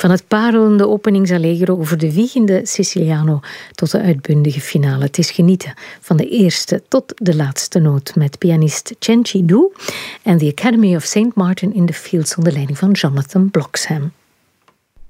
Van het parelende openingsallegro over de wiegende Siciliano tot de uitbundige finale. Het is genieten van de eerste tot de laatste noot met pianist Cenci Du en The Academy of St. Martin in the Fields onder leiding van Jonathan Bloxham.